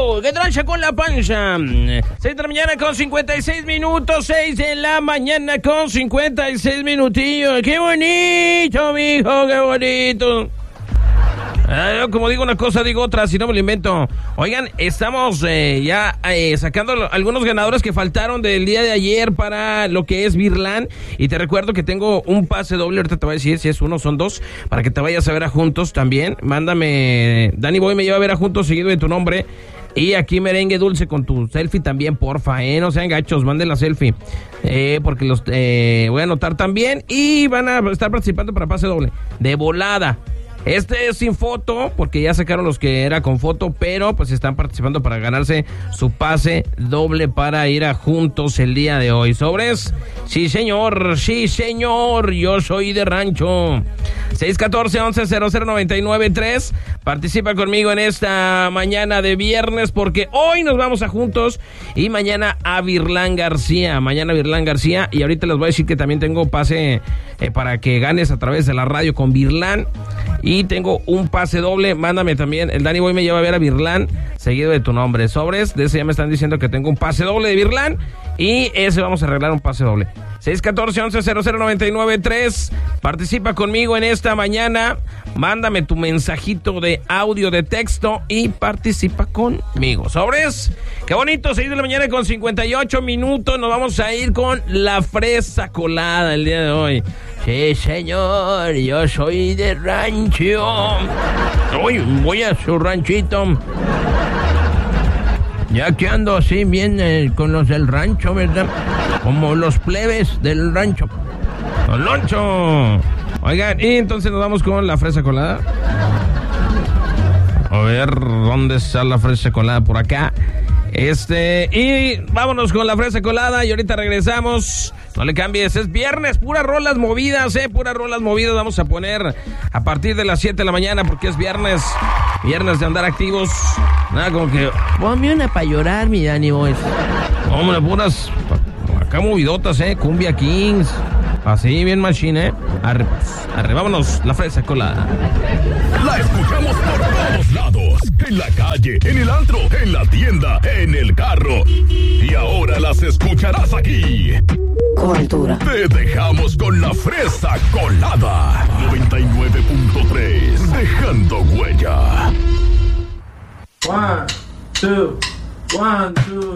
Chido, ¿qué trancha con la panza? 6 de la mañana con 56 minutos, 6 de la mañana con 56 minutillos. ¡Qué bonito, mijo, qué bonito! Como digo una cosa, digo otra, si no me lo invento. Oigan, estamos ya sacando algunos ganadores que faltaron del día de ayer para lo que es Virlán. Y te recuerdo que tengo un pase doble, ahorita te voy a decir si es uno o son dos, para que te vayas a ver a Juntos también. Mándame, Danny Boy me lleva a ver a Juntos seguido de tu nombre. Y aquí Merengue Dulce con tu selfie también, porfa, no sean gachos, manden la selfie. Porque los voy a anotar también y van a estar participando para pase doble, de volada. Este es sin foto, porque ya sacaron los que era con foto, pero pues están participando para ganarse su pase doble para ir a Juntos el día de hoy. ¿Sobres? Sí, señor, yo soy de rancho. 614-11-0099-3. Participa conmigo en esta mañana de viernes, porque hoy nos vamos a Juntos y mañana a Virlán García. Y ahorita les voy a decir que también tengo pase para que ganes a través de la radio con Virlán. Y tengo un pase doble, mándame también. El Danny Boy me lleva a ver a Virlán, seguido de tu nombre. Sobres, de ese ya me están diciendo que tengo un pase doble de Virlán. Y ese vamos a arreglar un pase doble. 614-11-0099-3. Participa conmigo en esta mañana. Mándame tu mensajito de audio, de texto y participa conmigo. ¿Sobres? Qué bonito, 6 de la mañana con 58 minutos. Nos vamos a ir con la fresa colada el día de hoy. Sí, señor, yo soy de rancho. Hoy voy a su ranchito. Ya que ando así bien con los del rancho, ¿verdad? Como los plebes del rancho. ¡Don Loncho! Oigan, y entonces nos vamos con la fresa colada. A ver, ¿dónde está la fresa colada? Por acá. Y vámonos con la fresa colada y ahorita regresamos. No le cambies, es viernes, puras rolas movidas, puras rolas movidas vamos a poner a partir de las 7 de la mañana porque es viernes de andar activos. Nada como que, ponme una para llorar, mi Danny Boys. Hombre, puras, acá movidotas, Cumbia Kings, así bien machine, Arre, vámonos, la fresa colada. La escuchamos por todos lados, en la calle, en el antro, en la tienda, en el carro. Y ahora las escucharás aquí. Cobertura. Te dejamos con la fresa colada. 99.3, dejando huella. 1, 2, 1, 2.